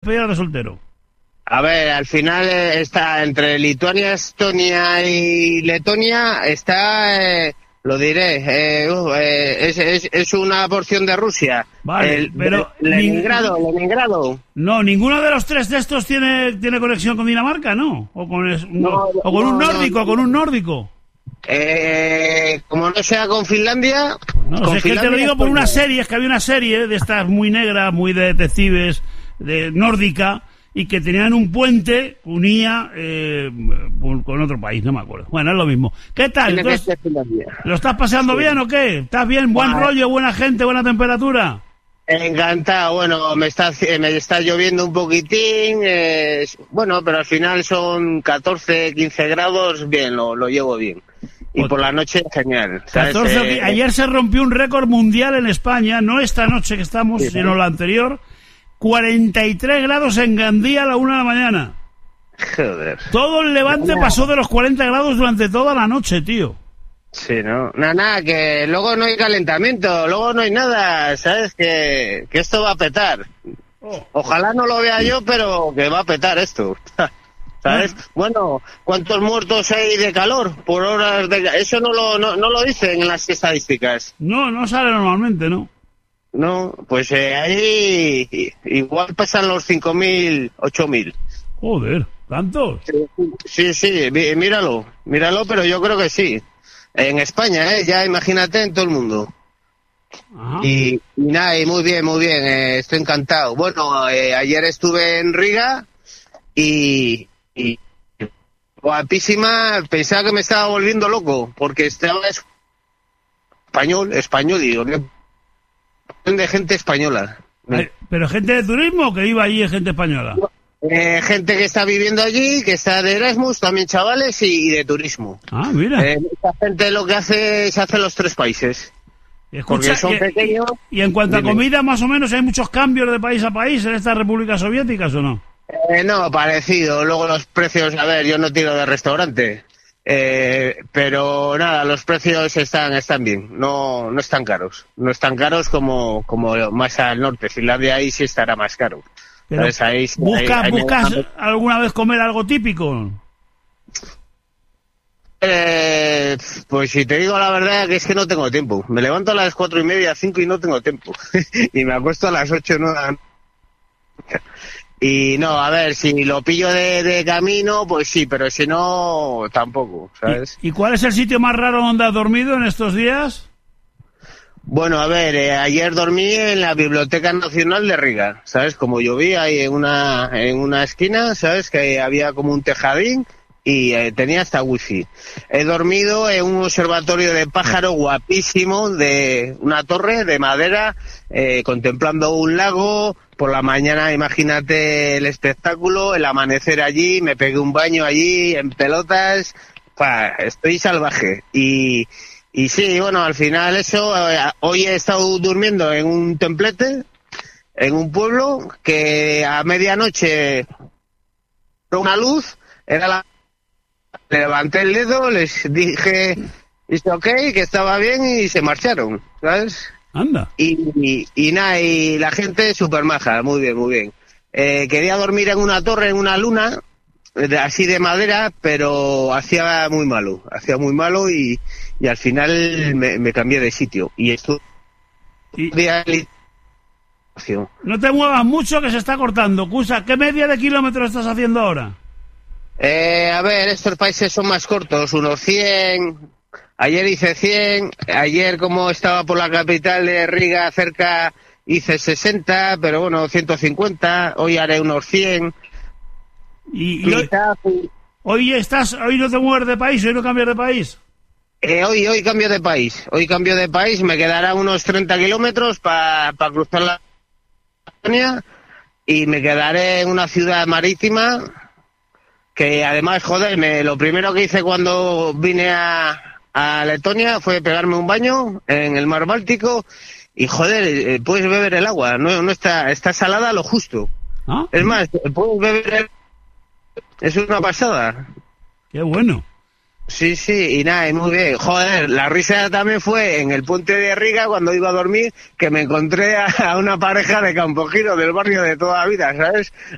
despedida de soltero? A ver, al final está entre Lituania, Estonia y Letonia, está, lo diré, es una porción de Rusia. Vale, pero... Leningrado. No, ninguno de los tres de estos tiene conexión con Dinamarca, ¿no? O con un nórdico. Como no sea con Finlandia... No, es que te lo digo por una serie, es que había una serie de estas muy negra, muy de detectives, de nórdica, y que tenían un puente, unía con otro país, no me acuerdo. Bueno, es lo mismo. ¿Qué tal? Entonces, ¿lo estás paseando bien o qué? ¿Estás bien? ¿Buen rollo, buena gente, buena temperatura? Encantado. Bueno, me está lloviendo un poquitín, bueno, pero al final son 14, 15 grados, bien, lo llevo bien. Y por la noche, genial. 14, ayer se rompió un récord mundial en España, no esta noche que estamos, sí, sino la anterior. 43 grados en Gandía a la 1 de la mañana. Joder. Todo el Levante pasó de los 40 grados durante toda la noche, tío. Sí, ¿no? Nada, que luego no hay calentamiento, luego no hay nada, ¿sabes? Que esto va a petar. Ojalá no lo vea yo, pero que va a petar esto. ¿Sabes? Bueno, ¿cuántos muertos hay de calor por horas de... Eso no lo dicen en las estadísticas. No sale normalmente, ¿no? No, pues ahí igual pasan los 5.000, 8.000. Joder, ¿tantos? Sí, míralo, pero yo creo que sí. En España, ya imagínate en todo el mundo. Ajá. Y nada, y muy bien, estoy encantado. Bueno, ayer estuve en Riga y guapísima, pensaba que me estaba volviendo loco, porque estaba español, digo, de gente española. ¿Pero gente de turismo que iba allí, gente española? Gente que está viviendo allí, que está de Erasmus, también chavales, y de turismo. Ah, mira. Esta gente lo que hace, se hace en los 3 países. Escucha, son pequeños. Y en cuanto a comida, más o menos, ¿hay muchos cambios de país a país en estas repúblicas soviéticas o no? No, parecido. Luego los precios, a ver, yo no tiro de restaurante. Pero nada, los precios están bien, no están caros. No están caros como más al norte. Finlandia ahí sí estará más caro. Pero ahí, ¿buscas alguna vez comer algo típico? Pues si te digo la verdad que es que no tengo tiempo. Me levanto a las 4:30, 5 y no tengo tiempo. Y me acuesto a las 8, no. Y no, a ver, si lo pillo de camino, pues sí, pero si no, tampoco, ¿sabes? ¿Y cuál es el sitio más raro donde has dormido en estos días? Bueno, a ver, ayer dormí en la Biblioteca Nacional de Riga, ¿sabes? Como llovía ahí en una esquina, ¿sabes? Que había como un tejadín y tenía hasta wifi. He dormido en un observatorio de pájaro guapísimo de una torre de madera, contemplando un lago. Por la mañana, imagínate el espectáculo, el amanecer allí, me pegué un baño allí en pelotas, estoy salvaje. Y sí, bueno, al final eso, hoy he estado durmiendo en un templete, en un pueblo, que a medianoche una luz, levanté el dedo, les dije, "It's okay", que estaba bien y se marcharon, ¿sabes? Anda. Y nada, y la gente súper maja, muy bien. Quería dormir en una torre, en una luna, así de madera, pero hacía muy malo y al final me cambié de sitio. Y esto... No te muevas mucho que se está cortando. Cusa, ¿qué media de kilómetros estás haciendo ahora? A ver, estos países son más cortos, unos 100... Ayer hice 100, ayer como estaba por la capital de Riga cerca hice 60, pero bueno, 150, hoy haré unos 100. Hoy no te mueves de país, hoy no cambias de país. Hoy cambio de país, me quedarán unos 30 kilómetros para cruzar la Letonia y me quedaré en una ciudad marítima que además, joder, lo primero que hice cuando vine a Letonia fue pegarme un baño en el mar Báltico y joder, puedes beber el agua, no está salada lo justo. ¿Ah? Es más, puedes beber, es una pasada. Qué bueno. Sí, y nada, y muy bien. Joder, la risa también fue en el puente de Riga cuando iba a dormir, que me encontré a una pareja de Campogiro del barrio de toda la vida, ¿sabes?